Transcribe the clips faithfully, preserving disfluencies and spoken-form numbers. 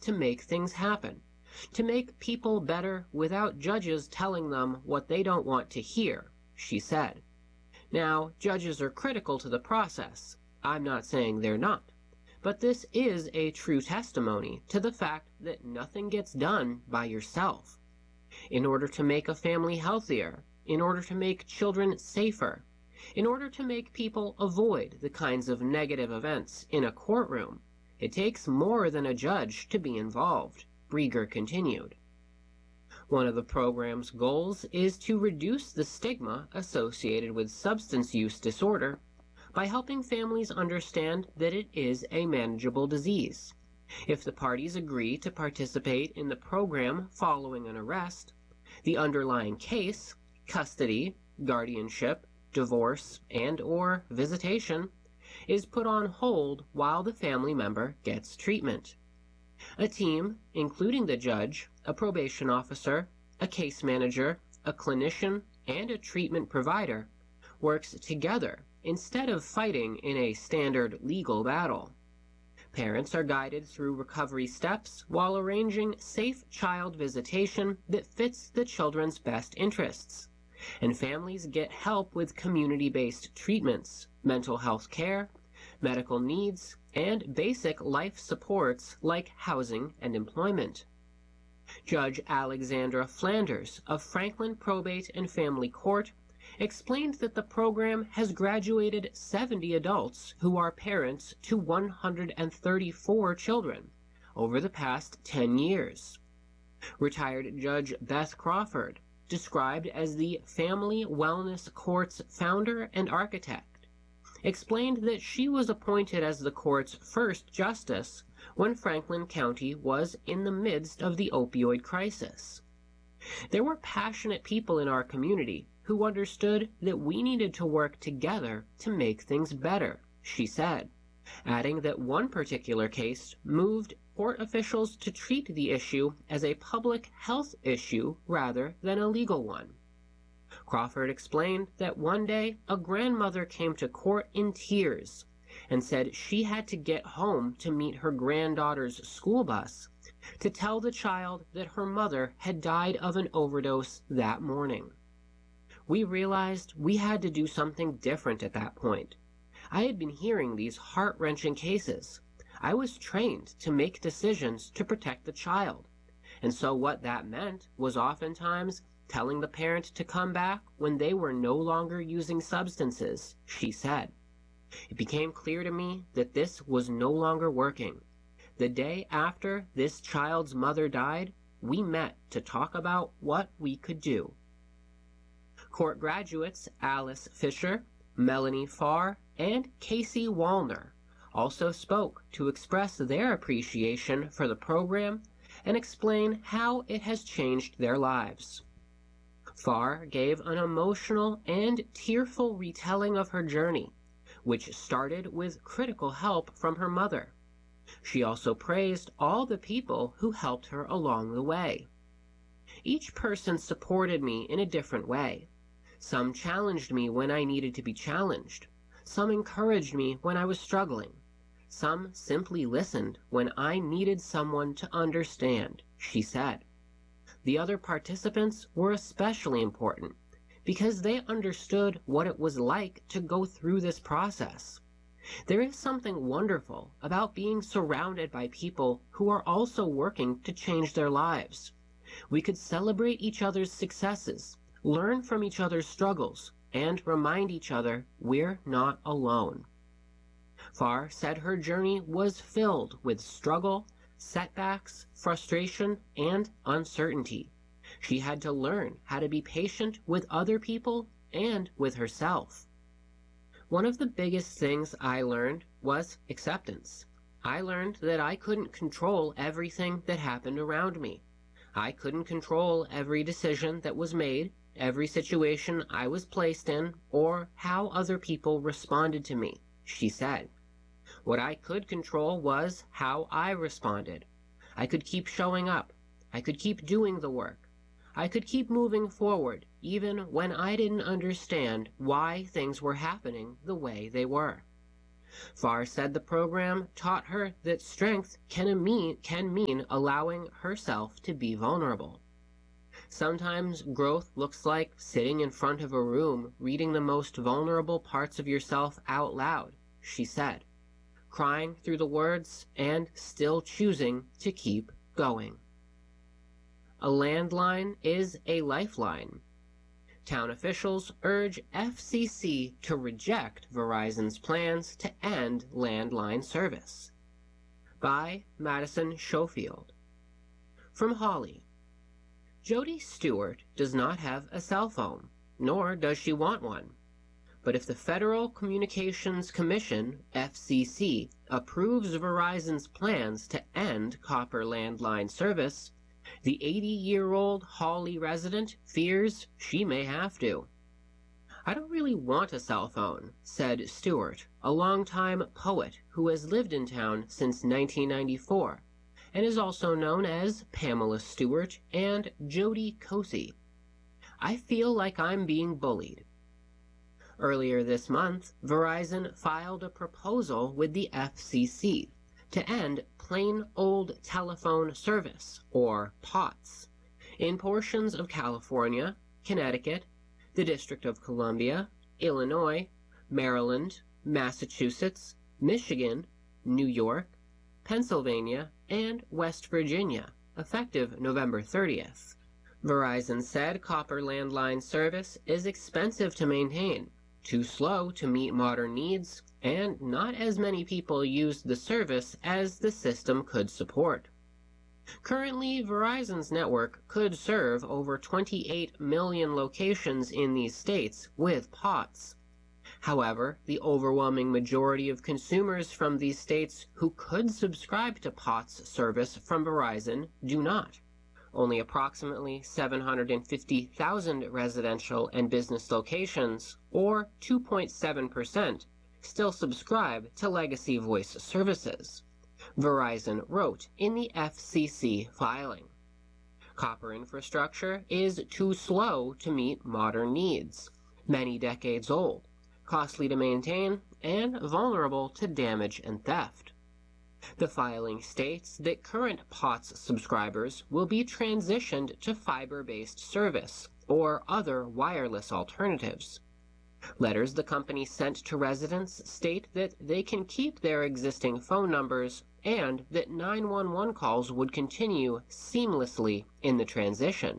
to make things happen, to make people better without judges telling them what they don't want to hear, she said. Now, judges are critical to the process. I'm not saying they're not. But this is a true testimony to the fact that nothing gets done by yourself. In order to make a family healthier, in order to make children safer, in order to make people avoid the kinds of negative events in a courtroom, it takes more than a judge to be involved, Brieger continued. One of the program's goals is to reduce the stigma associated with substance use disorder by helping families understand that it is a manageable disease. If the parties agree to participate in the program following an arrest, the underlying case, custody, guardianship, divorce, and or visitation, is put on hold while the family member gets treatment. A team, including the judge, a probation officer, a case manager, a clinician, and a treatment provider, works together instead of fighting in a standard legal battle. Parents are guided through recovery steps while arranging safe child visitation that fits the children's best interests, and families get help with community-based treatments, mental health care, medical needs, and basic life supports like housing and employment. Judge Alexandra Flanders of Franklin Probate and Family Court explained that the program has graduated seventy adults who are parents to one hundred thirty-four children over the past ten years. Retired Judge Beth Crawford, described as the Family Wellness Court's founder and architect, explained that she was appointed as the court's first justice when Franklin County was in the midst of the opioid crisis. There were passionate people in our community who understood that we needed to work together to make things better, she said, adding that one particular case moved court officials to treat the issue as a public health issue rather than a legal one. Crawford explained that one day a grandmother came to court in tears and said she had to get home to meet her granddaughter's school bus to tell the child that her mother had died of an overdose that morning. We realized we had to do something different at that point. I had been hearing these heart-wrenching cases. I was trained to make decisions to protect the child, and so what that meant was oftentimes telling the parent to come back when they were no longer using substances, she said. It became clear to me that this was no longer working. The day after this child's mother died, we met to talk about what we could do. Court graduates Alice Fisher, Melanie Farr, and Casey Wallner also spoke to express their appreciation for the program and explain how it has changed their lives. Farr gave an emotional and tearful retelling of her journey, which started with critical help from her mother. She also praised all the people who helped her along the way. Each person supported me in a different way. Some challenged me when I needed to be challenged. Some encouraged me when I was struggling. Some simply listened when I needed someone to understand, she said. The other participants were especially important because they understood what it was like to go through this process. There is something wonderful about being surrounded by people who are also working to change their lives. We could celebrate each other's successes, learn from each other's struggles, and remind each other we're not alone. Farr said her journey was filled with struggle, setbacks, frustration, and uncertainty. She had to learn how to be patient with other people and with herself. One of the biggest things I learned was acceptance. I learned that I couldn't control everything that happened around me. I couldn't control every decision that was made, every situation I was placed in, or how other people responded to me, she said. What I could control was how I responded. I could keep showing up. I could keep doing the work. I could keep moving forward, even when I didn't understand why things were happening the way they were. Farr said the program taught her that strength can mean, can mean allowing herself to be vulnerable. Sometimes growth looks like sitting in front of a room reading the most vulnerable parts of yourself out loud, she said, crying through the words and still choosing to keep going. A landline is a lifeline. Town officials urge F C C to reject Verizon's plans to end landline service. By Madison Schofield. From Hawley. Jody Stewart does not have a cell phone, nor does she want one. But if the Federal Communications Commission, F C C, approves Verizon's plans to end copper landline service, the eighty-year-old Hawley resident fears she may have to. I don't really want a cell phone, said Stewart, a longtime poet who has lived in town since nineteen ninety-four, and is also known as Pamela Stewart and Jody Cozy. I feel like I'm being bullied. Earlier this month, Verizon filed a proposal with the F C C to end plain old telephone service, or P O T S, in portions of California, Connecticut, the District of Columbia, Illinois, Maryland, Massachusetts, Michigan, New York, Pennsylvania, and West Virginia, effective November thirtieth. Verizon said copper landline service is expensive to maintain, too slow to meet modern needs, and not as many people use the service as the system could support. Currently, Verizon's network could serve over twenty-eight million locations in these states with P O T S. However, the overwhelming majority of consumers from these states who could subscribe to P O T S service from Verizon do not. Only approximately seven hundred fifty thousand residential and business locations, or two point seven percent, still subscribe to legacy voice services, Verizon wrote in the F C C filing. Copper infrastructure is too slow to meet modern needs, many decades old, costly to maintain, and vulnerable to damage and theft. The filing states that current P O T S subscribers will be transitioned to fiber-based service or other wireless alternatives. Letters the company sent to residents state that they can keep their existing phone numbers and that nine one one calls would continue seamlessly in the transition.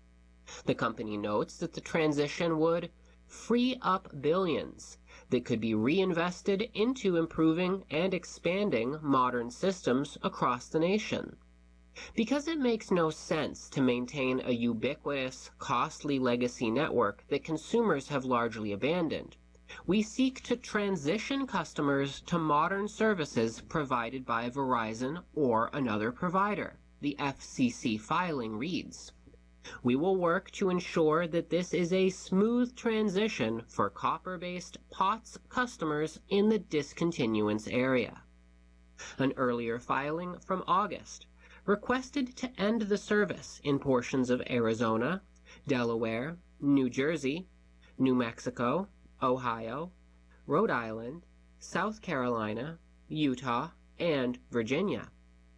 The company notes that the transition would free up billions that could be reinvested into improving and expanding modern systems across the nation. Because it makes no sense to maintain a ubiquitous, costly legacy network that consumers have largely abandoned, we seek to transition customers to modern services provided by Verizon or another provider, the F C C filing reads. We will work to ensure that this is a smooth transition for copper-based P O T S customers in the discontinuance area. An earlier filing from August requested to end the service in portions of Arizona, Delaware, New Jersey, New Mexico, Ohio, Rhode Island, South Carolina, Utah, and Virginia.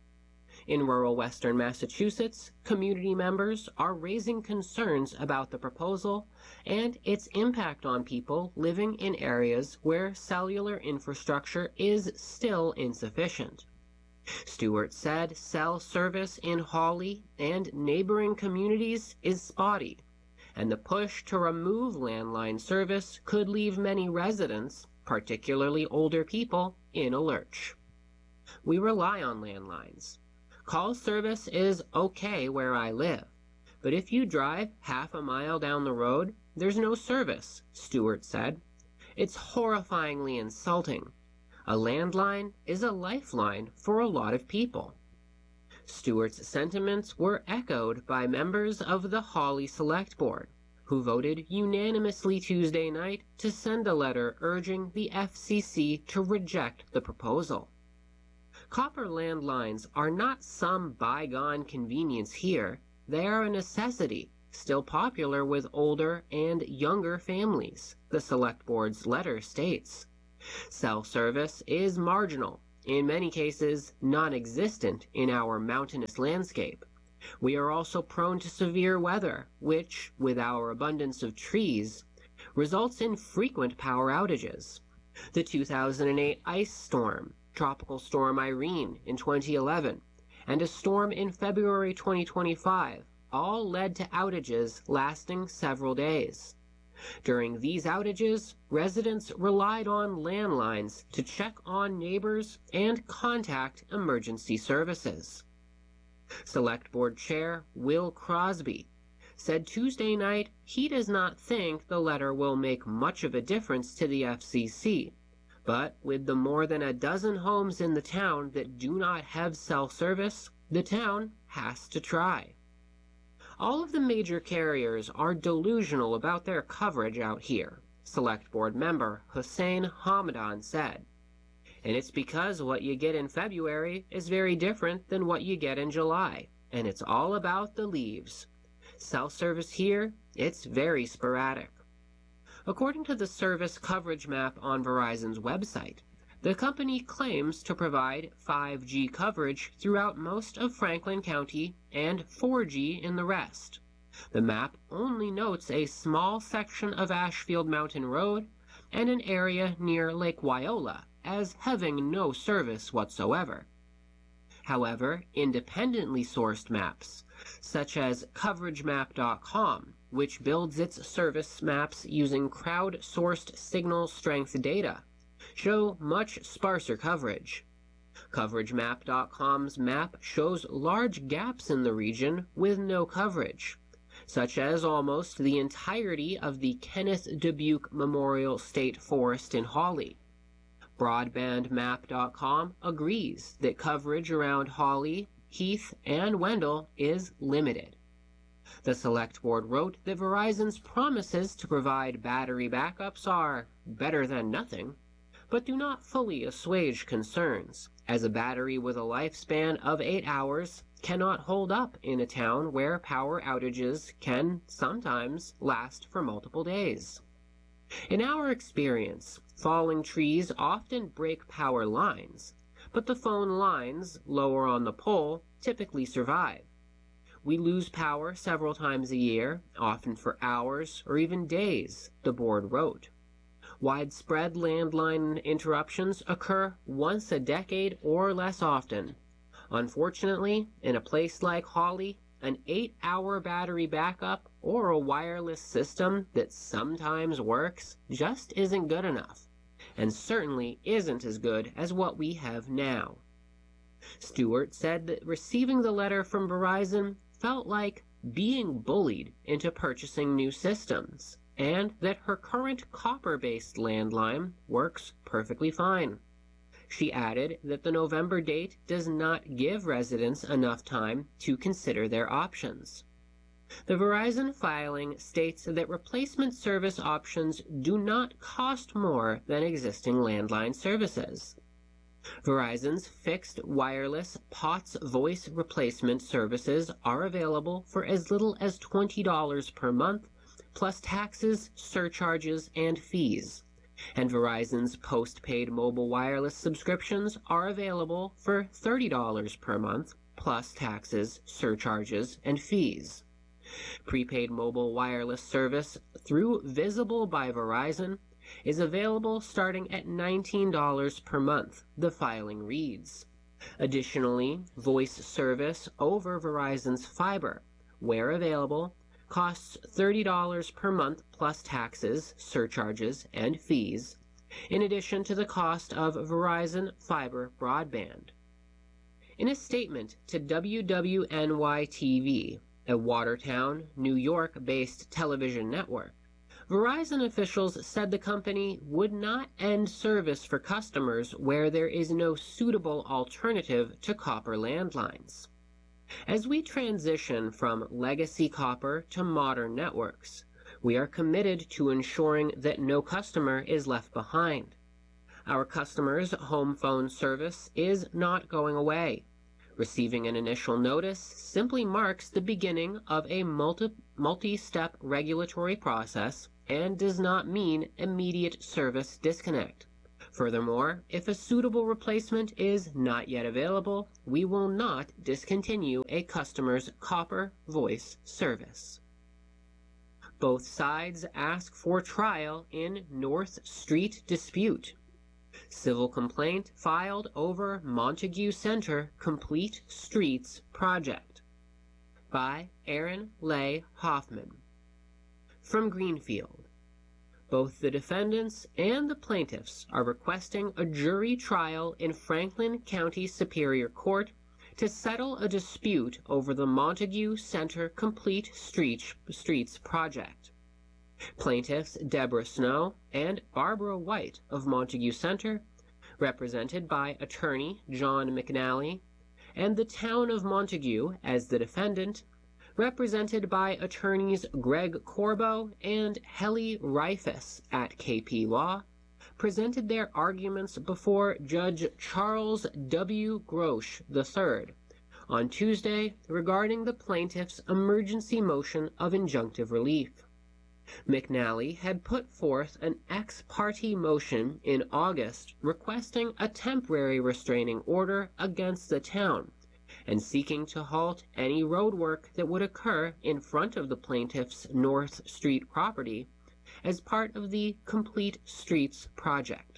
In rural western Massachusetts, community members are raising concerns about the proposal and its impact on people living in areas where cellular infrastructure is still insufficient. Stewart said cell service in Hawley and neighboring communities is spotty, and the push to remove landline service could leave many residents, particularly older people, in a lurch. We rely on landlines. Call service is okay where I live, but if you drive half a mile down the road, there's no service, Stewart said. It's horrifyingly insulting. A landline is a lifeline for a lot of people. Stewart's sentiments were echoed by members of the Hawley Select Board, who voted unanimously Tuesday night to send a letter urging the F C C to reject the proposal. Copper landlines are not some bygone convenience here. They are a necessity, still popular with older and younger families, the Select Board's letter states. Cell service is marginal, in many cases non-existent in our mountainous landscape. We are also prone to severe weather, which, with our abundance of trees, results in frequent power outages. The two thousand eight ice storm, Tropical Storm Irene in twenty eleven, and a storm in February twenty twenty-five all led to outages lasting several days. During these outages, residents relied on landlines to check on neighbors and contact emergency services. Select Board Chair Will Crosby said Tuesday night he does not think the letter will make much of a difference to the F C C, but with the more than a dozen homes in the town that do not have cell service, the town has to try. All of the major carriers are delusional about their coverage out here, Select Board member Hussein Hamadan said. And it's because what you get in February is very different than what you get in July, and it's all about the leaves. Cell service here, it's very sporadic. According to the service coverage map on Verizon's website, the company claims to provide five G coverage throughout most of Franklin County and four G in the rest. The map only notes a small section of Ashfield Mountain Road and an area near Lake Wyola as having no service whatsoever. However, independently sourced maps, such as coverage map dot com, which builds its service maps using crowd-sourced signal strength data, show much sparser coverage. coverage map dot com's map shows large gaps in the region with no coverage, such as almost the entirety of the Kenneth Dubuque Memorial State Forest in Hawley. broadband map dot com agrees that coverage around Hawley, Heath, and Wendell is limited. The Select Board wrote that Verizon's promises to provide battery backups are better than nothing, but do not fully assuage concerns, as a battery with a lifespan of eight hours cannot hold up in a town where power outages can sometimes last for multiple days. In our experience, falling trees often break power lines, but the phone lines, lower on the pole, typically survive. We lose power several times a year, often for hours or even days, the board wrote. Widespread landline interruptions occur once a decade or less often. Unfortunately, in a place like Hawley, an eight-hour battery backup or a wireless system that sometimes works just isn't good enough, and certainly isn't as good as what we have now. Stewart said that receiving the letter from Verizon felt like being bullied into purchasing new systems, and that her current copper-based landline works perfectly fine. She added that the November date does not give residents enough time to consider their options. The Verizon filing states that replacement service options do not cost more than existing landline services. Verizon's fixed wireless P O T S voice replacement services are available for as little as twenty dollars per month, plus taxes, surcharges, and fees. And Verizon's postpaid mobile wireless subscriptions are available for thirty dollars per month, plus taxes, surcharges, and fees. Prepaid mobile wireless service through Visible by Verizon is available starting at nineteen dollars per month, the filing reads. Additionally, voice service over Verizon's fiber, where available, costs thirty dollars per month plus taxes, surcharges, and fees, in addition to the cost of Verizon fiber broadband. In a statement to W W N Y T V, a Watertown, New York-based television network, Verizon officials said the company would not end service for customers where there is no suitable alternative to copper landlines. As we transition from legacy copper to modern networks, we are committed to ensuring that no customer is left behind. Our customers' home phone service is not going away. Receiving an initial notice simply marks the beginning of a multi, multi-step regulatory process and does not mean immediate service disconnect. Furthermore, if a suitable replacement is not yet available, we will not discontinue a customer's copper voice service. Both sides ask for trial in North Street dispute. Civil complaint filed over Montague Center Complete Streets project by Aaron Leigh Hoffman. From Greenfield. Both the defendants and the plaintiffs are requesting a jury trial in Franklin County Superior Court to settle a dispute over the Montague Center Complete Streets, Streets project. Plaintiffs Deborah Snow and Barbara White of Montague Center, represented by attorney John McNally, and the town of Montague as the defendant, represented by attorneys Greg Corbo and Helly Reifus at K P Law, presented their arguments before Judge Charles W. Grosh the third on Tuesday regarding the plaintiff's emergency motion of injunctive relief. McNally had put forth an ex parte motion in August requesting a temporary restraining order against the town and seeking to halt any road work that would occur in front of the plaintiff's North Street property as part of the Complete Streets project.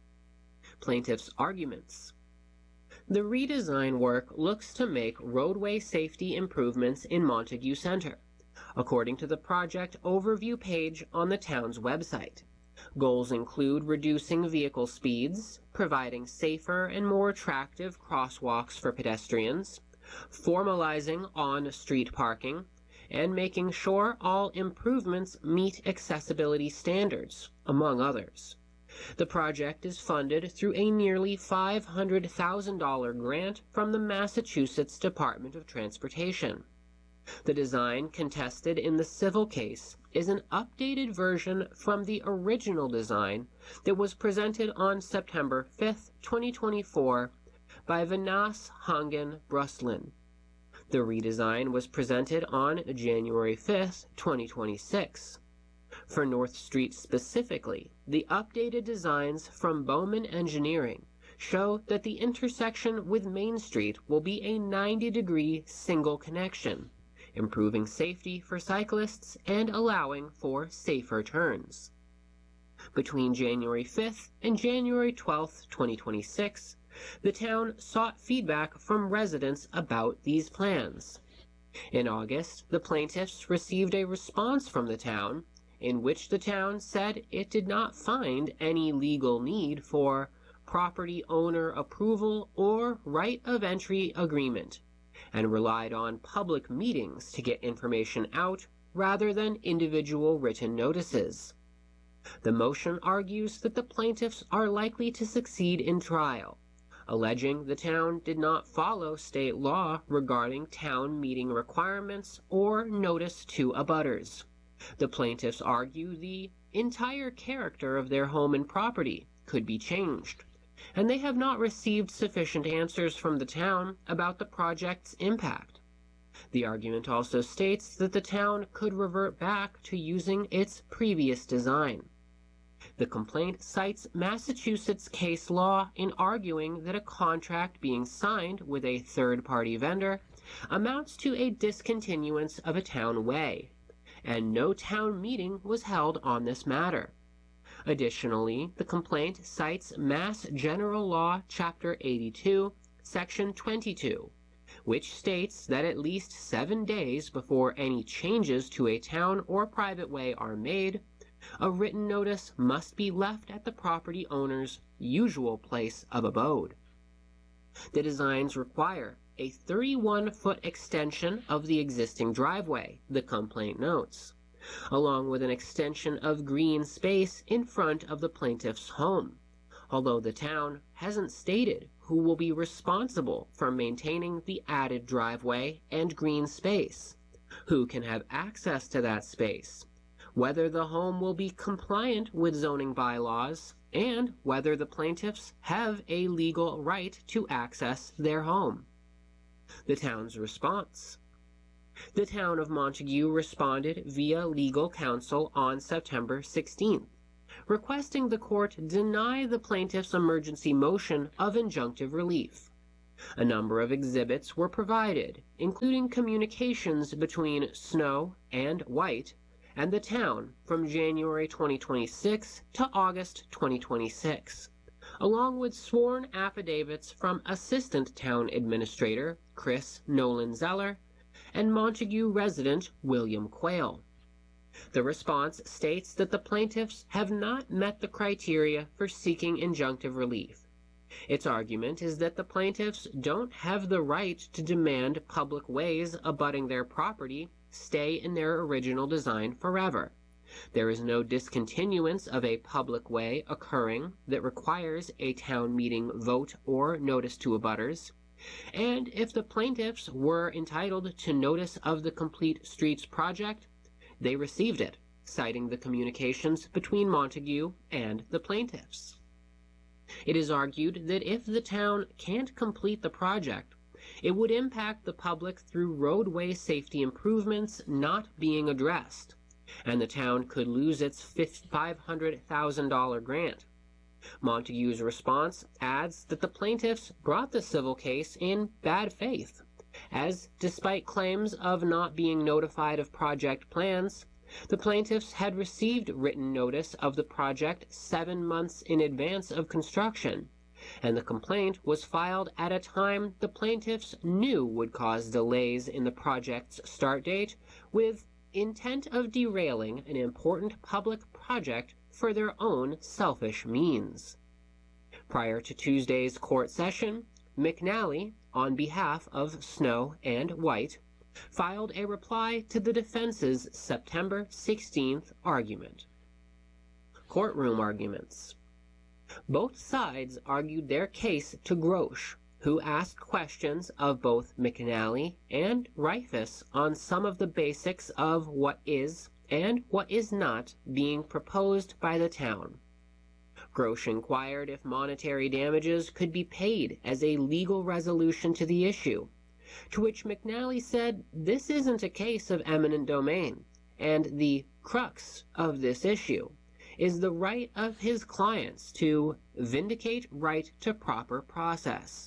Plaintiff's arguments. The redesign work looks to make roadway safety improvements in Montague Center, according to the project overview page on the town's website. Goals include reducing vehicle speeds, providing safer and more attractive crosswalks for pedestrians, formalizing on-street parking, and making sure all improvements meet accessibility standards, among others. The project is funded through a nearly five hundred thousand dollars grant from the Massachusetts Department of Transportation. The design contested in the civil case is an updated version from the original design that was presented on September fifth, twenty twenty-four by Vinas Hangan Bruslin. The redesign was presented on January fifth, twenty twenty-six. For North Street specifically, the updated designs from Bowman Engineering show that the intersection with Main Street will be a ninety degree single connection, improving safety for cyclists and allowing for safer turns. Between January fifth and January twelfth, twenty twenty-six, the town sought feedback from residents about these plans. In August, the plaintiffs received a response from the town in which the town said it did not find any legal need for property owner approval or right of entry agreement, and relied on public meetings to get information out rather than individual written notices. The motion argues that the plaintiffs are likely to succeed in trial, alleging the town did not follow state law regarding town meeting requirements or notice to abutters. The plaintiffs argue the entire character of their home and property could be changed, and they have not received sufficient answers from the town about the project's impact. The argument also states that the town could revert back to using its previous design. The complaint cites Massachusetts case law in arguing that a contract being signed with a third-party vendor amounts to a discontinuance of a town way, and no town meeting was held on this matter. Additionally, the complaint cites Mass General Law, Chapter eighty-two, Section twenty-two, which states that at least seven days before any changes to a town or private way are made, a written notice must be left at the property owner's usual place of abode. The designs require a thirty-one foot extension of the existing driveway, the complaint notes, along with an extension of green space in front of the plaintiff's home, although the town hasn't stated who will be responsible for maintaining the added driveway and green space, who can have access to that space, whether the home will be compliant with zoning bylaws, and whether the plaintiffs have a legal right to access their home. The town's response. The town of Montague responded via legal counsel on September sixteenth, requesting the court deny the plaintiff's emergency motion of injunctive relief. A number of exhibits were provided, including communications between Snow and White and the town from January twenty twenty-six to August twenty twenty-six, along with sworn affidavits from Assistant Town Administrator Chris Nolan Zeller and Montague resident William Quayle. The response states that the plaintiffs have not met the criteria for seeking injunctive relief. Its argument is that the plaintiffs don't have the right to demand public ways abutting their property stay in their original design forever. There is no discontinuance of a public way occurring that requires a town meeting vote or notice to abutters. And if the plaintiffs were entitled to notice of the Complete Streets project, they received it, citing the communications between Montague and the plaintiffs. It is argued that if the town can't complete the project, it would impact the public through roadway safety improvements not being addressed, and the town could lose its five hundred thousand dollars grant. Montague's response adds that the plaintiffs brought the civil case in bad faith, as despite claims of not being notified of project plans, the plaintiffs had received written notice of the project seven months in advance of construction, and the complaint was filed at a time the plaintiffs knew would cause delays in the project's start date with intent of derailing an important public project for their own selfish means. Prior to Tuesday's court session, McNally, on behalf of Snow and White, filed a reply to the defense's September sixteenth argument. Courtroom arguments. Both sides argued their case to Grosh, who asked questions of both McNally and Reifus on some of the basics of what is and what is not being proposed by the town. Grosh inquired if monetary damages could be paid as a legal resolution to the issue, to which McNally said this isn't a case of eminent domain, and the crux of this issue is the right of his clients to vindicate right to proper process.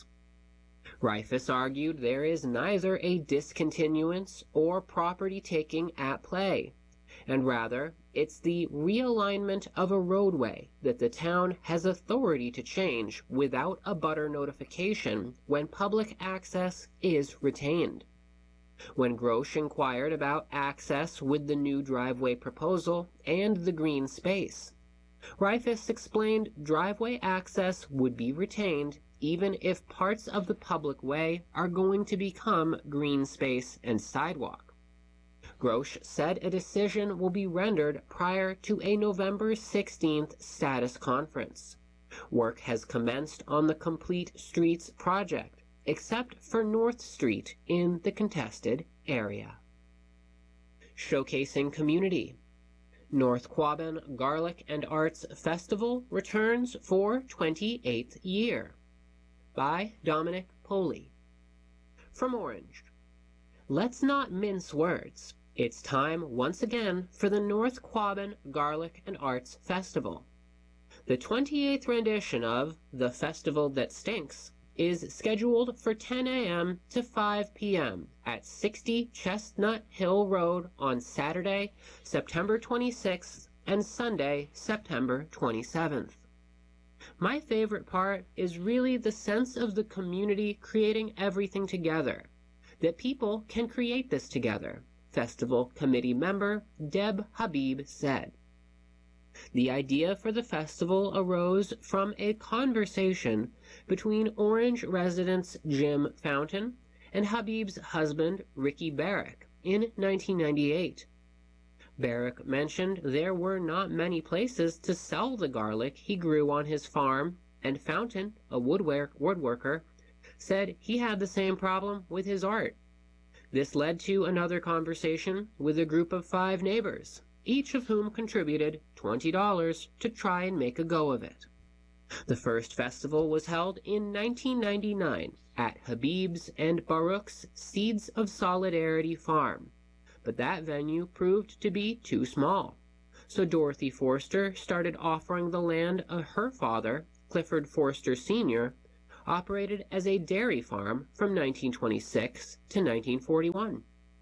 Reifus argued there is neither a discontinuance or property taking at play, and rather it's the realignment of a roadway that the town has authority to change without abutter notification when public access is retained. When Grosh inquired about access with the new driveway proposal and the green space, Reifus explained driveway access would be retained even if parts of the public way are going to become green space and sidewalk. Grosh said a decision will be rendered prior to a November sixteenth status conference. Work has commenced on the Complete Streets project, except for North Street in the contested area. Showcasing community. North Quabbin Garlic and Arts Festival returns for twenty-eighth year. By Dominic Poley. From Orange. Let's not mince words. It's time once again for the North Quabbin Garlic and Arts Festival. The twenty-eighth rendition of The Festival That Stinks is scheduled for ten a m to five p m at sixty Chestnut Hill Road on Saturday, September twenty-sixth and Sunday, September twenty-seventh. My favorite part is really the sense of the community creating everything together, that people can create this together, Festival Committee member Deb Habib said. The idea for the festival arose from a conversation between Orange residents Jim Fountain and Habib's husband Ricky Barrick in nineteen ninety-eight. Barrick mentioned there were not many places to sell the garlic he grew on his farm, and Fountain, a woodwork woodworker, said he had the same problem with his art. This led to another conversation with a group of five neighbors, each of whom contributed twenty dollars to try and make a go of it. The first festival was held in nineteen ninety-nine at Habib's and Baruch's Seeds of Solidarity farm, but that venue proved to be too small. So Dorothy Forster started offering the land of her father, Clifford Forster Senior, operated as a dairy farm from nineteen twenty-six to nineteen forty-one.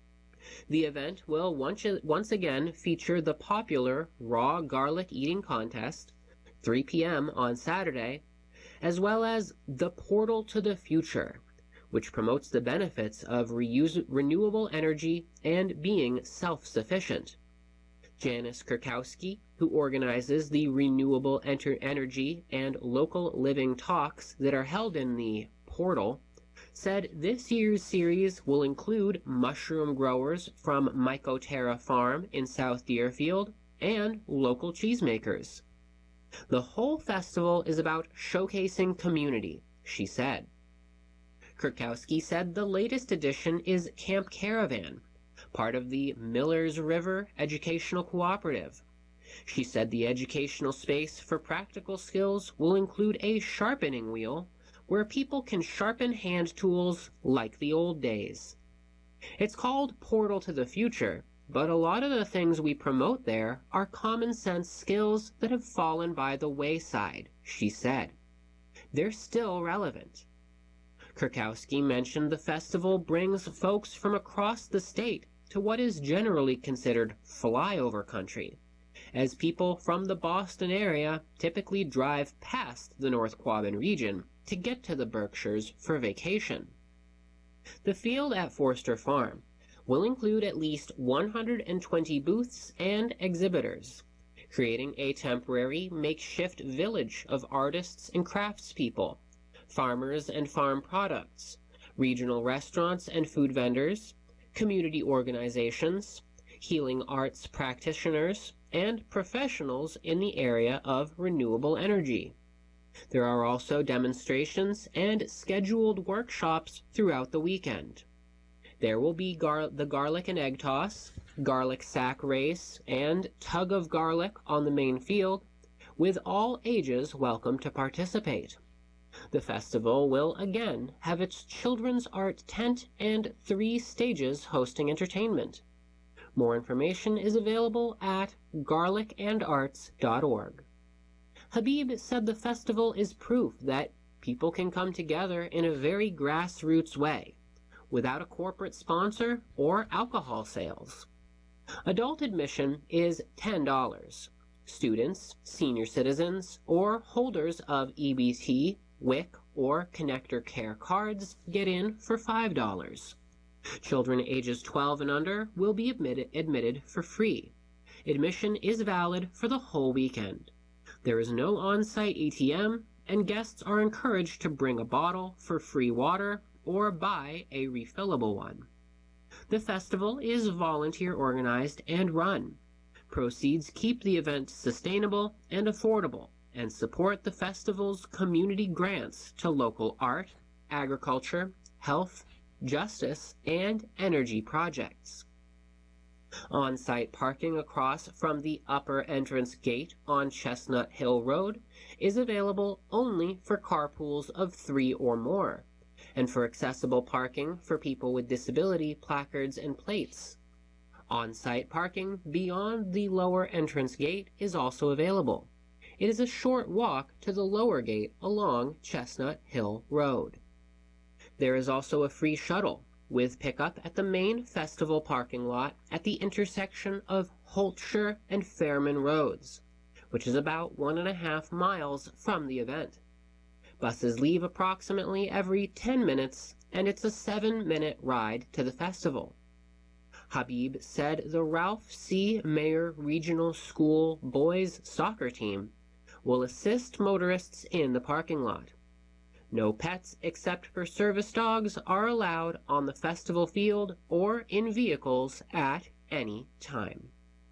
The event will once, once again feature the popular raw garlic eating contest, three p m on Saturday, as well as the Portal to the Future, which promotes the benefits of reuse, renewable energy and being self-sufficient. Janice Kurkowski, who organizes the Renewable Enter Energy and Local Living talks that are held in the Portal, said this year's series will include mushroom growers from Mycoterra Farm in South Deerfield and local cheesemakers. The whole festival is about showcasing community, she said. Kurkowski said the latest edition is Camp Caravan, part of the Millers River Educational Cooperative. She said the educational space for practical skills will include a sharpening wheel where people can sharpen hand tools like the old days. It's called Portal to the Future, but a lot of the things we promote there are common sense skills that have fallen by the wayside, she said. They're still relevant. Kurkowski mentioned the festival brings folks from across the state to what is generally considered flyover country, as people from the Boston area typically drive past the North Quabbin region to get to the Berkshires for vacation. The field at Forster Farm will include at least one hundred twenty booths and exhibitors, creating a temporary makeshift village of artists and craftspeople, farmers and farm products, regional restaurants and food vendors, community organizations, healing arts practitioners, and professionals in the area of renewable energy. There are also demonstrations and scheduled workshops throughout the weekend. There will be gar the garlic and egg toss, garlic sack race, and tug of garlic on the main field, with all ages welcome to participate. The festival will again have its children's art tent and three stages hosting entertainment. More information is available at garlic and arts dot org. Habib said the festival is proof that people can come together in a very grassroots way, without a corporate sponsor or alcohol sales. Adult admission is ten dollars. Students, senior citizens, or holders of E B T, W I C, or Connector Care cards get in for five dollars. Children ages twelve and under will be admitted, admitted for free. Admission is valid for the whole weekend. There is no on-site A T M, and guests are encouraged to bring a bottle for free water or buy a refillable one. The festival is volunteer organized and run. Proceeds keep the event sustainable and affordable and support the festival's community grants to local art, agriculture, health, justice, and energy projects. On-site parking across from the upper entrance gate on Chestnut Hill Road is available only for carpools of three or more, and for accessible parking for people with disability placards and plates. On-site parking beyond the lower entrance gate is also available. It is a short walk to the lower gate along Chestnut Hill Road. There is also a free shuttle with pickup at the main festival parking lot at the intersection of Holtshire and Fairman Roads, which is about one and a half miles from the event. Buses leave approximately every ten minutes, and it's a seven-minute ride to the festival. Habib said the Ralph C. Mayer Regional School boys soccer team will assist motorists in the parking lot. No pets except for service dogs are allowed on the festival field or in vehicles at any time.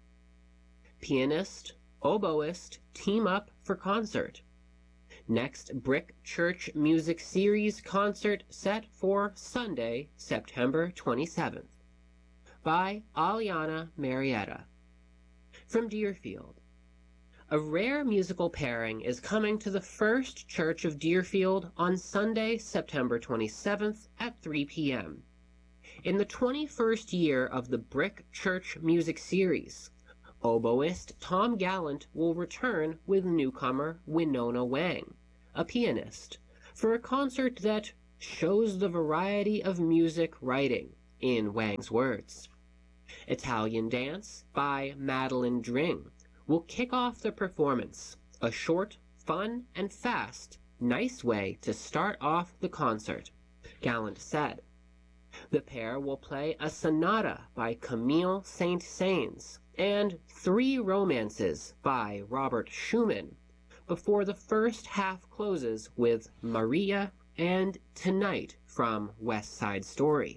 Pianist, oboist team up for concert. Next Brick Church Music Series concert set for Sunday, September twenty-seventh. By Aliana Marietta. From Deerfield. A rare musical pairing is coming to the First Church of Deerfield on Sunday, September twenty-seventh at three p m In the twenty-first year of the Brick Church Music Series, Oboist Tom Gallant will return with newcomer Winona Wang, a pianist, for a concert that shows the variety of music writing, in Wang's words. Italian Dance by Madeline Dring will kick off the performance, a short, fun, and fast, nice way to start off the concert, Gallant said. The pair will play a sonata by Camille Saint-Saëns and Three Romances by Robert Schumann before the first half closes with Maria and Tonight from West Side Story.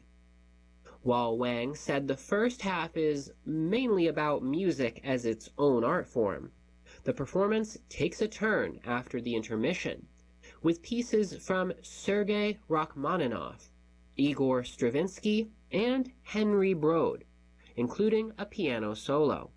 While Wang said the first half is mainly about music as its own art form, the performance takes a turn after the intermission, with pieces from Sergei Rachmaninoff, Igor Stravinsky, and Henry Brode, including a piano solo.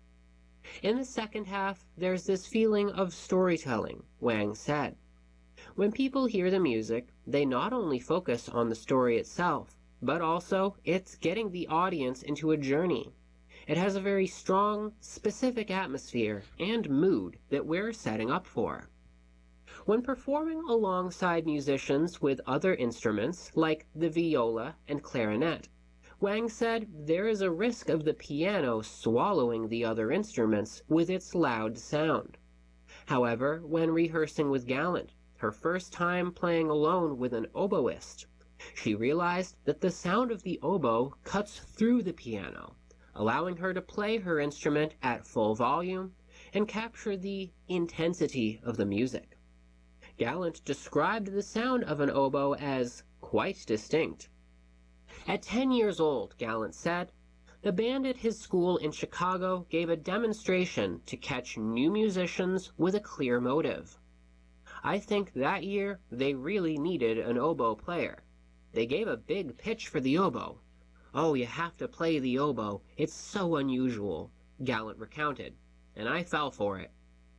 In the second half, there's this feeling of storytelling, Wang said. When people hear the music, they not only focus on the story itself, but also it's getting the audience into a journey. It has a very strong, specific atmosphere and mood that we're setting up for. When performing alongside musicians with other instruments like the viola and clarinet, Wang said there is a risk of the piano swallowing the other instruments with its loud sound. However, when rehearsing with Gallant, her first time playing alone with an oboist, she realized that the sound of the oboe cuts through the piano, allowing her to play her instrument at full volume and capture the intensity of the music. Gallant described the sound of an oboe as quite distinct. At ten years old, Gallant said, the band at his school in Chicago gave a demonstration to catch new musicians with a clear motive. I think that year they really needed an oboe player. They gave a big pitch for the oboe. Oh, you have to play the oboe. It's so unusual, Gallant recounted, and I fell for it.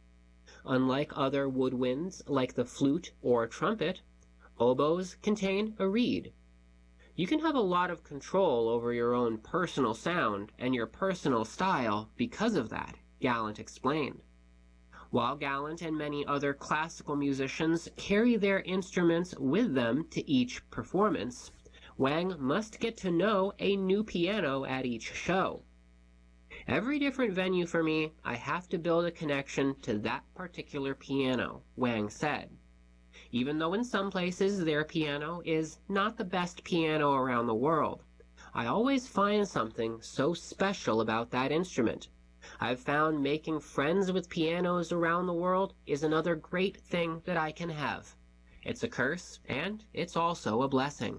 Unlike other woodwinds like the flute or trumpet, oboes contain a reed. You can have a lot of control over your own personal sound and your personal style because of that, Gallant explained. While Gallant and many other classical musicians carry their instruments with them to each performance, Wang must get to know a new piano at each show. Every different venue for me, I have to build a connection to that particular piano, Wang said. Even though in some places their piano is not the best piano around the world, I always find something so special about that instrument. I've found making friends with pianos around the world is another great thing that I can have. It's a curse, and it's also a blessing.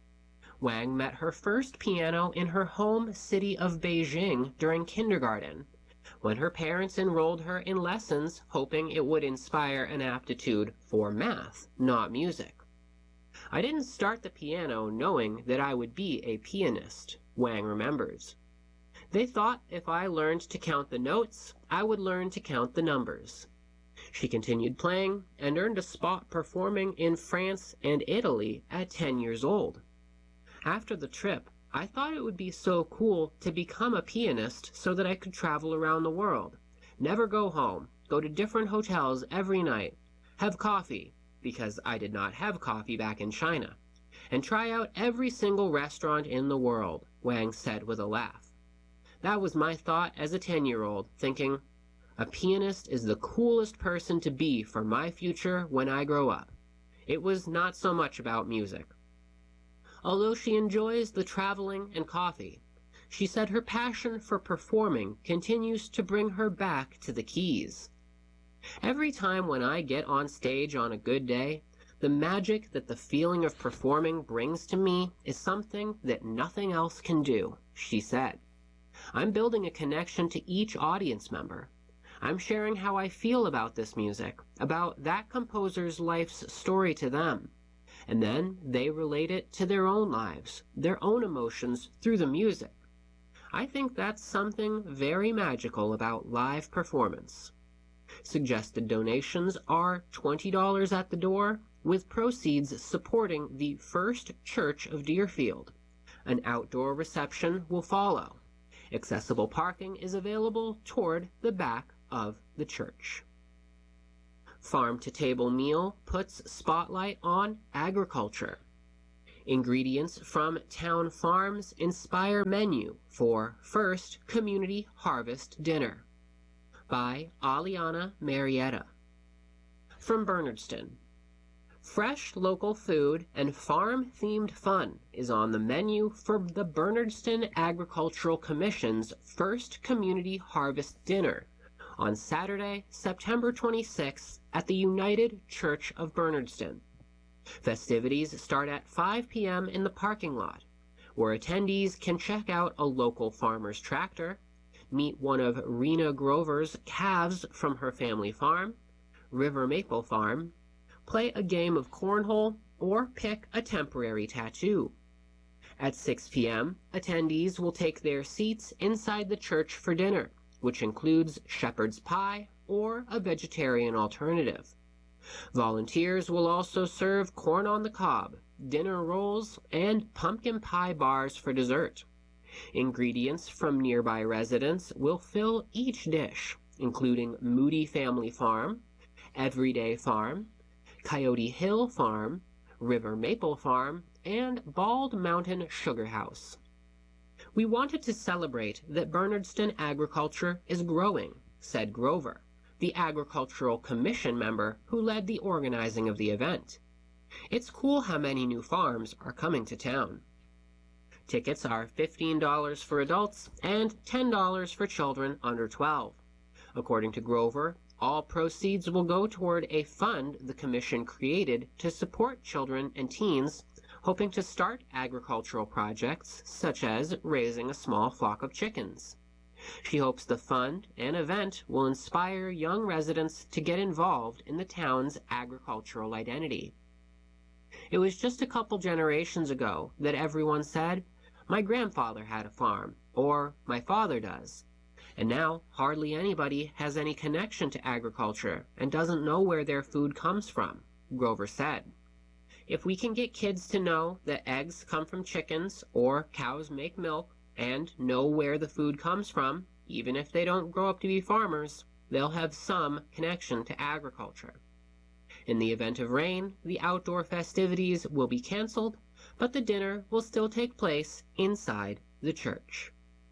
Wang met her first piano in her home city of Beijing during kindergarten, when her parents enrolled her in lessons hoping it would inspire an aptitude for math, not music. I didn't start the piano knowing that I would be a pianist, Wang remembers. They thought if I learned to count the notes, I would learn to count the numbers. She continued playing and earned a spot performing in France and Italy at ten years old. After the trip, I thought it would be so cool to become a pianist so that I could travel around the world, never go home, go to different hotels every night, have coffee, because I did not have coffee back in China, and try out every single restaurant in the world, Wang said with a laugh. That was my thought as a ten-year-old, thinking, a pianist is the coolest person to be for my future when I grow up. It was not so much about music. Although she enjoys the traveling and coffee, she said her passion for performing continues to bring her back to the keys. Every time when I get on stage on a good day, the magic that the feeling of performing brings to me is something that nothing else can do, she said. I'm building a connection to each audience member. I'm sharing how I feel about this music, about that composer's life's story to them. And then they relate it to their own lives, their own emotions through the music. I think that's something very magical about live performance. Suggested donations are twenty dollars at the door, with proceeds supporting the First Church of Deerfield. An outdoor reception will follow. Accessible parking is available toward the back of the church. Farm-to-Table Meal puts spotlight on agriculture. Ingredients from town farms inspire menu for first community harvest dinner by Aliana Marietta. From Bernardston, fresh local food and farm-themed fun is on the menu for the Bernardston Agricultural Commission's first community harvest dinner on Saturday, September twenty-sixth at the United Church of Bernardston. Festivities start at five p m in the parking lot, where attendees can check out a local farmer's tractor, meet one of Rena Grover's calves from her family farm, River Maple Farm, play a game of cornhole, or pick a temporary tattoo. At six p m, attendees will take their seats inside the church for dinner, which includes shepherd's pie or a vegetarian alternative. Volunteers will also serve corn on the cob, dinner rolls, and pumpkin pie bars for dessert. Ingredients from nearby residents will fill each dish, including Moody Family Farm, Everyday Farm, Coyote Hill Farm, River Maple Farm, and Bald Mountain Sugar House. We wanted to celebrate that Bernardston agriculture is growing, said Grover, the Agricultural Commission member who led the organizing of the event. It's cool how many new farms are coming to town. Tickets are fifteen dollars for adults and ten dollars for children under twelve. According to Grover, all proceeds will go toward a fund the Commission created to support children and teens hoping to start agricultural projects such as raising a small flock of chickens. She hopes the fund and event will inspire young residents to get involved in the town's agricultural identity. It was just a couple generations ago that everyone said, "My grandfather had a farm," or "My father does." And now hardly anybody has any connection to agriculture and doesn't know where their food comes from, Grover said. If we can get kids to know that eggs come from chickens or cows make milk and know where the food comes from, even if they don't grow up to be farmers, they'll have some connection to agriculture. In the event of rain, the outdoor festivities will be canceled, but the dinner will still take place inside the church.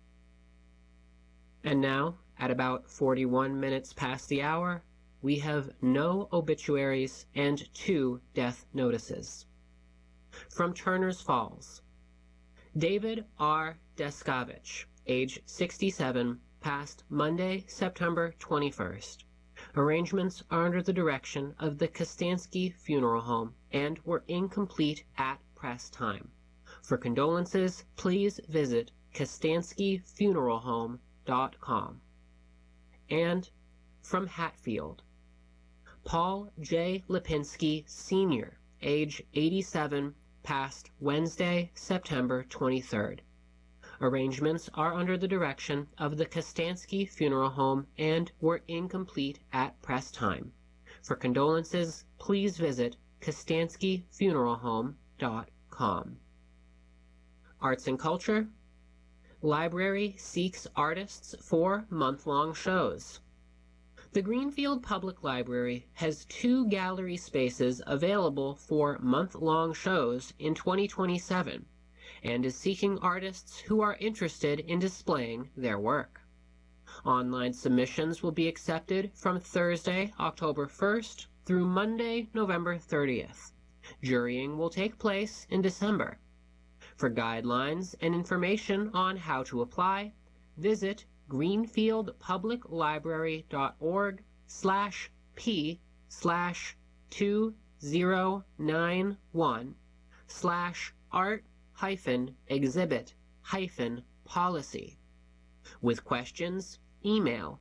And now, at about forty-one minutes past the hour, we have no obituaries and two death notices. From Turner's Falls, David R. Descovich, age sixty-seven, passed Monday, September twenty-first. Arrangements are under the direction of the Kostansky Funeral Home and were incomplete at press time. For condolences, please visit kostansky funeral home dot com. And from Hatfield, Paul J. Lipinski, Senior, age eighty-seven, passed Wednesday, September twenty-third. Arrangements are under the direction of the Kostansky Funeral Home and were incomplete at press time. For condolences, please visit kostansky funeral home dot com. Arts and Culture. Library seeks artists for month-long shows. The Greenfield Public Library has two gallery spaces available for month-long shows in twenty twenty-seven and is seeking artists who are interested in displaying their work. Online submissions will be accepted from Thursday, October first through Monday, November thirtieth. Jurying will take place in December. For guidelines and information on how to apply, visit greenfieldpubliclibrary.org slash p slash 2091 slash art hyphen exhibit hyphen policy. With questions, email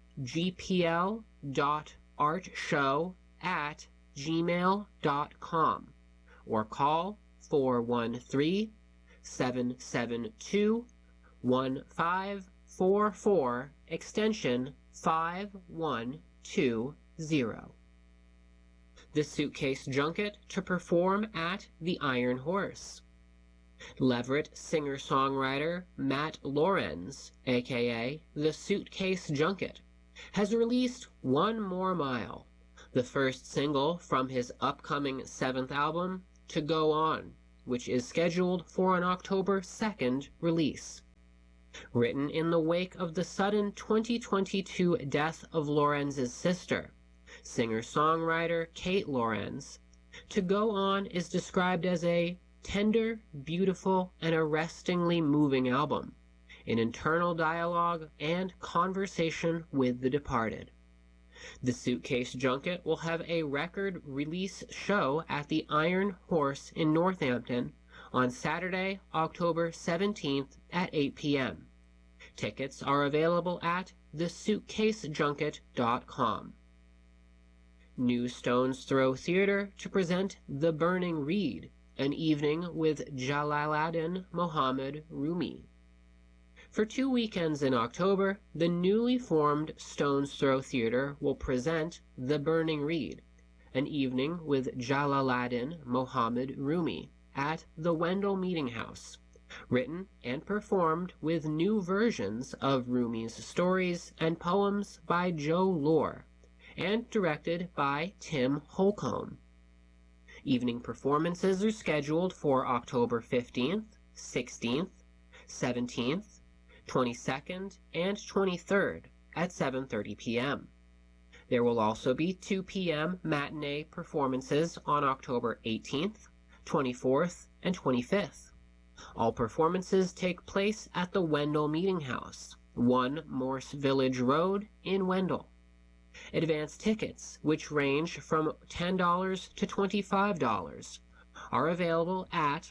gpl.artshow at gmail dot com or call four one three, seven seven two, one five four four extension five one two zero. The Suitcase Junket to perform at the Iron Horse. Leverett singer-songwriter Matt Lorenz, aka The Suitcase Junket, has released One More Mile, the first single from his upcoming seventh album, To Go On, which is scheduled for an October second release. Written in the wake of the sudden twenty twenty-two death of Lorenz's sister, singer-songwriter Kate Lorenz, To Go On is described as a tender, beautiful, and arrestingly moving album, an internal dialogue and conversation with the departed. The Suitcase Junket will have a record release show at the Iron Horse in Northampton on Saturday, October seventeenth at eight p m Tickets are available at the suitcase junket dot com. New Stones Throw Theatre to present The Burning Reed, an evening with Jalaluddin Mohammed Rumi. For two weekends in October, the newly formed Stones Throw Theatre will present The Burning Reed, an evening with Jalaluddin Mohammed Rumi, at the Wendell Meeting House, written and performed with new versions of Rumi's stories and poems by Joe Lohr, and directed by Tim Holcomb. Evening performances are scheduled for October fifteenth, sixteenth, seventeenth, twenty-second, and twenty-third at seven thirty p m There will also be two p m matinee performances on October eighteenth, twenty-fourth, and twenty-fifth. All performances take place at the Wendell Meeting House, one Morse Village Road in Wendell. Advance tickets, which range from ten dollars to twenty-five dollars, are available at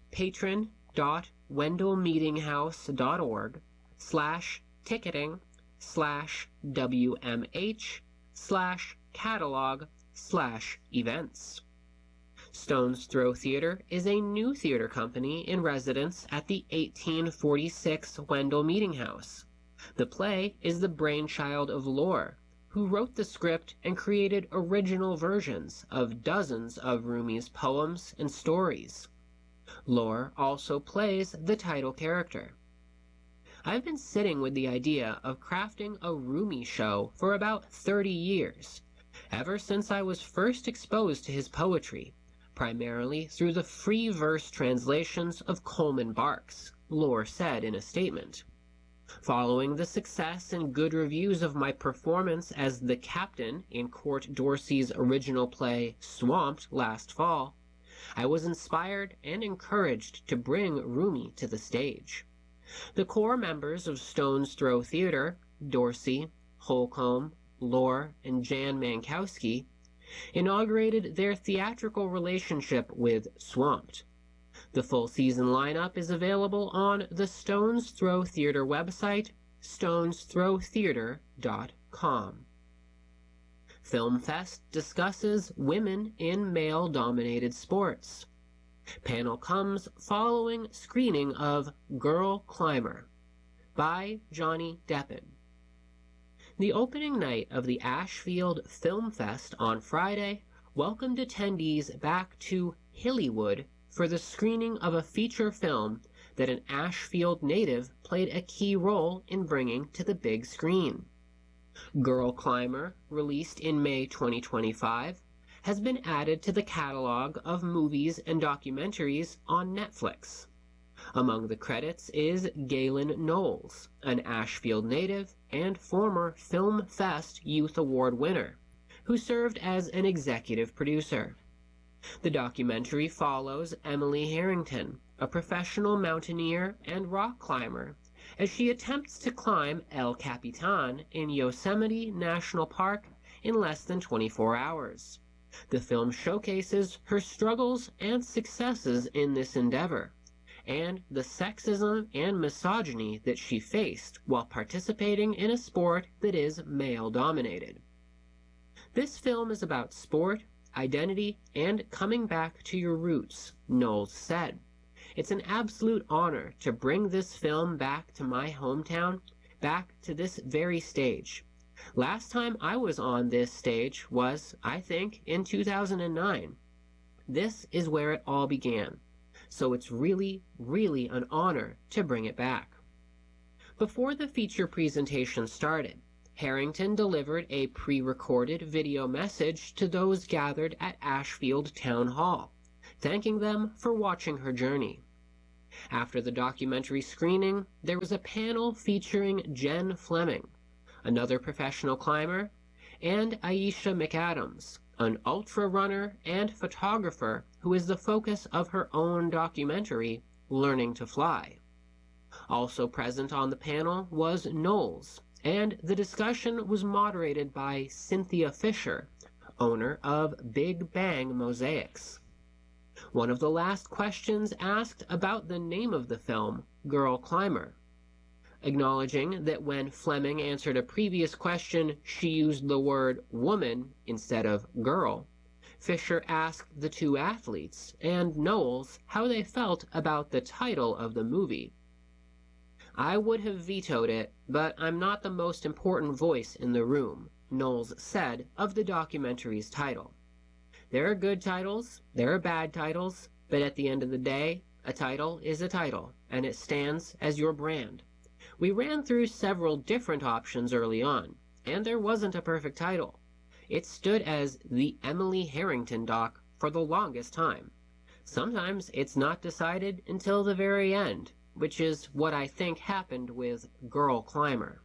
patron.wendellmeetinghouse.org slash ticketing slash WMH slash catalog slash events. Stones Throw Theatre is a new theater company in residence at the eighteen forty-six Wendell Meeting House. The play is the brainchild of Lohr, who wrote the script and created original versions of dozens of Rumi's poems and stories. Lohr also plays the title character. I've been sitting with the idea of crafting a Rumi show for about thirty years, ever since I was first exposed to his poetry, primarily through the free verse translations of Coleman Barks, Lohr said in a statement. Following the success and good reviews of my performance as the captain in Court Dorsey's original play Swamped last fall, I was inspired and encouraged to bring Rumi to the stage. The core members of Stones Throw Theatre, Dorsey, Holcomb, Lohr, and Jan Mankowski, inaugurated their theatrical relationship with Swamped. The full season lineup is available on the Stones Throw Theatre website, stones throw theatre dot com. FilmFest discusses women in male-dominated sports. Panel comes following screening of Girl Climber by Johnny Deppen. The opening night of the Ashfield Film Fest on Friday welcomed attendees back to Hillywood for the screening of a feature film that an Ashfield native played a key role in bringing to the big screen. Girl Climber, released in May twenty twenty-five, has been added to the catalog of movies and documentaries on Netflix. Among the credits is Galen Knowles, an Ashfield native and former Film Fest Youth Award winner, who served as an executive producer. The documentary follows Emily Harrington, a professional mountaineer and rock climber, as she attempts to climb El Capitan in Yosemite National Park in less than twenty-four hours. The film showcases her struggles and successes in this endeavor, and the sexism and misogyny that she faced while participating in a sport that is male-dominated. This film is about sport, identity, and coming back to your roots, Knowles said. It's an absolute honor to bring this film back to my hometown, back to this very stage. Last time I was on this stage was, I think, in two thousand nine. This is where it all began. so it's really, really an honor to bring it back. Before the feature presentation started, Harrington delivered a pre-recorded video message to those gathered at Ashfield Town Hall, thanking them for watching her journey. After the documentary screening, there was a panel featuring Jen Fleming, another professional climber, and Aisha McAdams, an ultra runner and photographer who is the focus of her own documentary, Learning to Fly. Also present on the panel was Knowles, and the discussion was moderated by Cynthia Fisher, owner of Big Bang Mosaics. One of the last questions asked about the name of the film, Girl Climber. Acknowledging that when Fleming answered a previous question, she used the word woman instead of girl, Fisher asked the two athletes and Knowles how they felt about the title of the movie. "I would have vetoed it, but I'm not the most important voice in the room," Knowles said of the documentary's title. "There are good titles, there are bad titles, but at the end of the day, a title is a title, and it stands as your brand. We ran through several different options early on, and there wasn't a perfect title. It stood as the Emily Harrington doc for the longest time. Sometimes it's not decided until the very end, which is what I think happened with Girl Climber."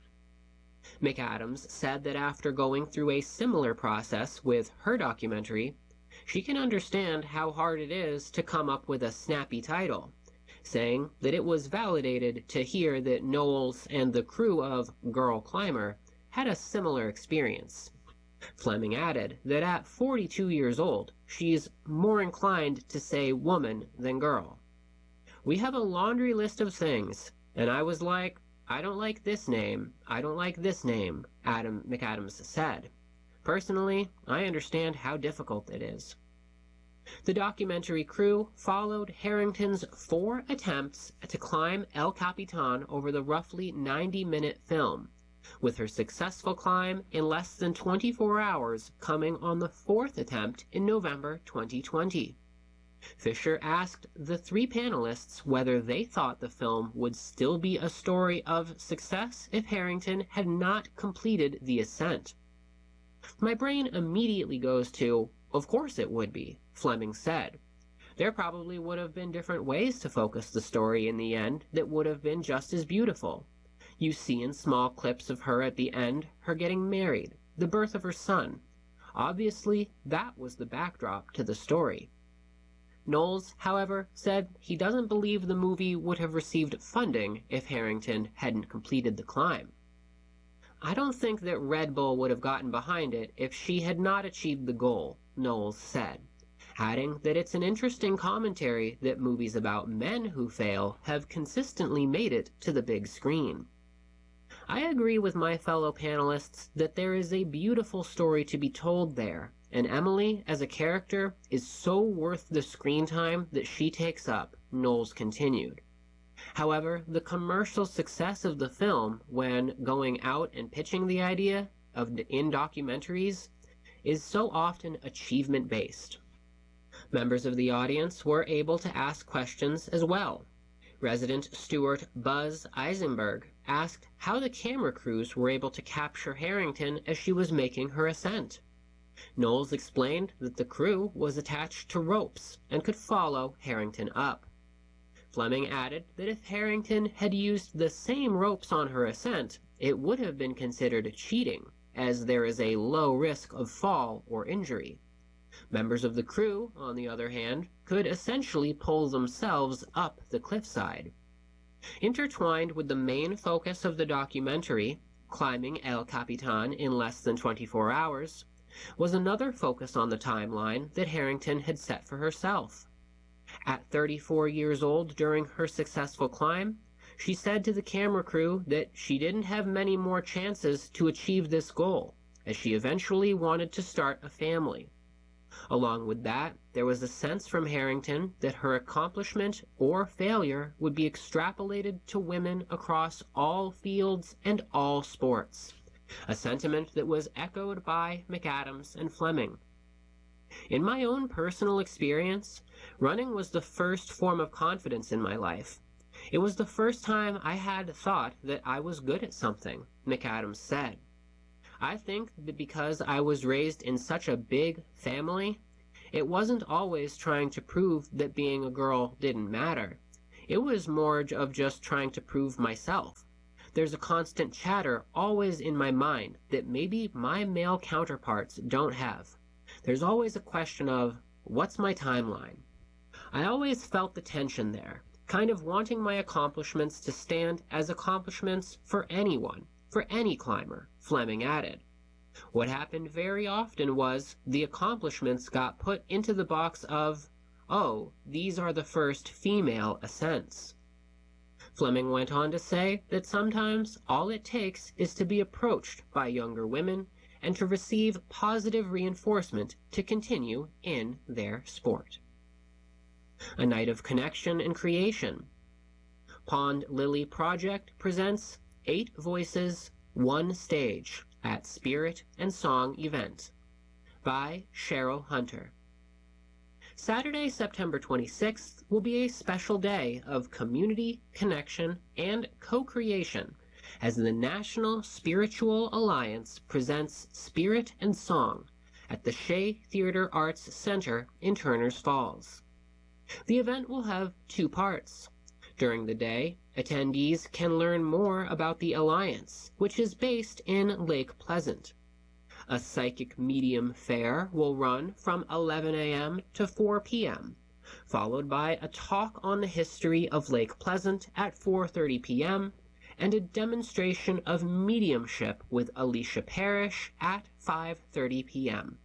McAdams said that after going through a similar process with her documentary, she can understand how hard it is to come up with a snappy title, saying that it was validated to hear that Knowles and the crew of Girl Climber had a similar experience. Fleming added that at forty-two years old, she's more inclined to say woman than girl. "We have a laundry list of things, and I was like, I don't like this name, I don't like this name," Adam McAdams said. "Personally, I understand how difficult it is." The documentary crew followed Harrington's four attempts to climb El Capitan over the roughly ninety-minute film, with her successful climb in less than twenty-four hours coming on the fourth attempt in November twenty twenty. Fisher asked the three panelists whether they thought the film would still be a story of success if Harrington had not completed the ascent. "My brain immediately goes to, of course it would be," Fleming said. "There probably would have been different ways to focus the story in the end that would have been just as beautiful. You see in small clips of her at the end, her getting married, the birth of her son. Obviously, that was the backdrop to the story." Knowles, however, said he doesn't believe the movie would have received funding if Harrington hadn't completed the climb. "I don't think that Red Bull would have gotten behind it if she had not achieved the goal," Knowles said, adding that it's an interesting commentary that movies about men who fail have consistently made it to the big screen. "I agree with my fellow panelists that there is a beautiful story to be told there, and Emily, as a character, is so worth the screen time that she takes up," Knowles continued. However, the commercial success of the film when going out and pitching the idea of in documentaries is so often achievement-based. Members of the audience were able to ask questions as well. Resident steward Buzz Eisenberg asked how the camera crews were able to capture Harrington as she was making her ascent. Knowles explained that the crew was attached to ropes and could follow Harrington up. Fleming added that if Harrington had used the same ropes on her ascent, it would have been considered cheating, as there is a low risk of fall or injury. Members of the crew, on the other hand, could essentially pull themselves up the cliffside. Intertwined with the main focus of the documentary, climbing El Capitan in less than twenty-four hours, was another focus on the timeline that Harrington had set for herself. At thirty-four years old during her successful climb, she said to the camera crew that she didn't have many more chances to achieve this goal, as she eventually wanted to start a family. Along with that, there was a sense from Harrington that her accomplishment or failure would be extrapolated to women across all fields and all sports, a sentiment that was echoed by McAdams and Fleming. In my own personal experience, running was the first form of confidence in my life. It was the first time I had thought that I was good at something, McAdams said. I think that because I was raised in such a big family, it wasn't always trying to prove that being a girl didn't matter. It was more of just trying to prove myself. There's a constant chatter always in my mind that maybe my male counterparts don't have. There's always a question of, what's my timeline? I always felt the tension there, kind of wanting my accomplishments to stand as accomplishments for anyone, for any climber, Fleming added. What happened very often was the accomplishments got put into the box of, oh, these are the first female ascents. Fleming went on to say that sometimes all it takes is to be approached by younger women and to receive positive reinforcement to continue in their sport. A night of connection and creation. Pond Lily Project presents Eight Voices, One Stage at Spirit and Song Event by Cheryl Hunter. Saturday, September twenty-sixth will be a special day of community, connection, and co-creation as the National Spiritual Alliance presents Spirit and Song at the Shea Theater Arts Center in Turners Falls. The event will have two parts. During the day, attendees can learn more about the Alliance, which is based in Lake Pleasant. A psychic medium fair will run from eleven a m to four p m, followed by a talk on the history of Lake Pleasant at four thirty p m and a demonstration of mediumship with Alicia Parrish at five thirty p m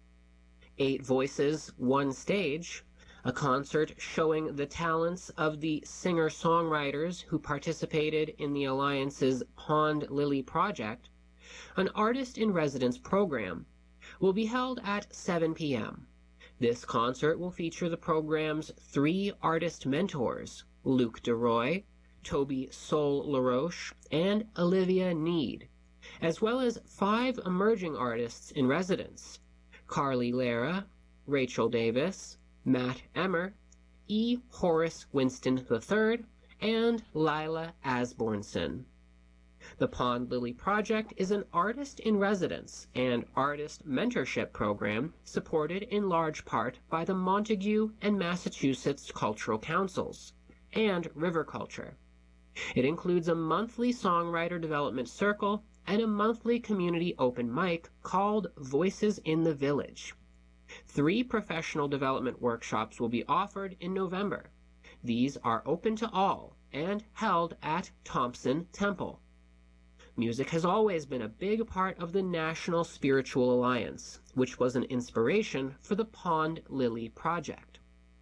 Eight Voices, One Stage, a concert showing the talents of the singer-songwriters who participated in the Alliance's Pond Lily Project, an artist-in-residence program, will be held at seven p m This concert will feature the program's three artist mentors, Luke DeRoy, Toby Sol LaRoche, and Olivia Need, as well as five emerging artists in residence, Carly Lara, Rachel Davis, Matt Emmer, E. Horace Winston the third, and Lila Asbornson. The Pond Lily Project is an artist-in-residence and artist mentorship program supported in large part by the Montague and Massachusetts Cultural Councils and River Culture. It includes a monthly songwriter development circle and a monthly community open mic called Voices in the Village. Three professional development workshops will be offered in November. These are open to all and held at Thompson Temple. Music has always been a big part of the National Spiritual Alliance, which was an inspiration for the Pond Lily Project.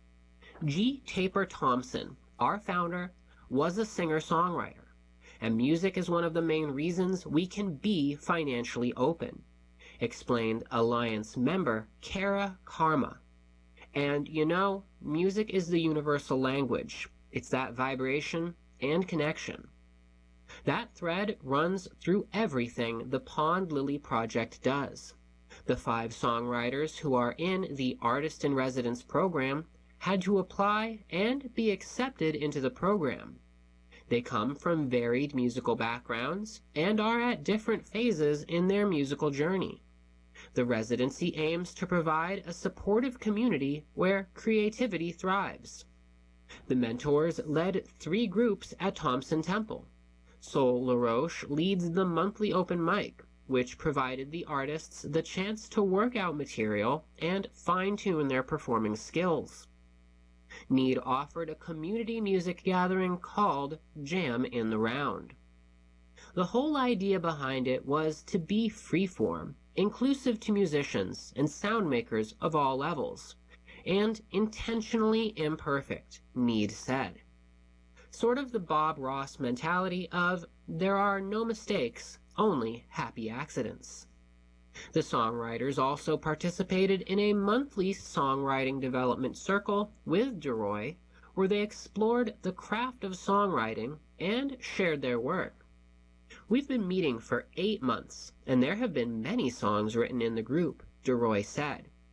G. Taper Thompson, our founder, was a singer-songwriter, and music is one of the main reasons we can be financially open, explained Alliance member Kara Karma. And, you know, music is the universal language. It's that vibration and connection. That thread runs through everything the Pond Lily Project does. The five songwriters who are in the Artist-in-Residence program had to apply and be accepted into the program. They come from varied musical backgrounds and are at different phases in their musical journey. The residency aims to provide a supportive community where creativity thrives. The mentors led three groups at Thompson Temple. Sol LaRoche leads the monthly open mic, which provided the artists the chance to work out material and fine-tune their performing skills. Need offered a community music gathering called Jam in the Round. The whole idea behind it was to be freeform, inclusive to musicians and sound makers of all levels, and intentionally imperfect, Need said. Sort of the Bob Ross mentality of, there are no mistakes, only happy accidents. The songwriters also participated in a monthly songwriting development circle with DeRoy, where they explored the craft of songwriting and shared their work. We've been meeting for eight months, and there have been many songs written in the group, DeRoy said.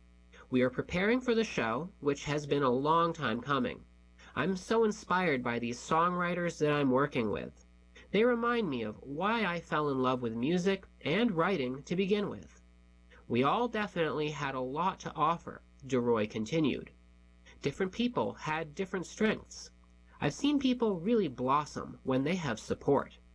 We are preparing for the show, which has been a long time coming. I'm so inspired by these songwriters that I'm working with. They remind me of why I fell in love with music and writing to begin with. We all definitely had a lot to offer, DeRoy continued. Different people had different strengths. I've seen people really blossom when they have support.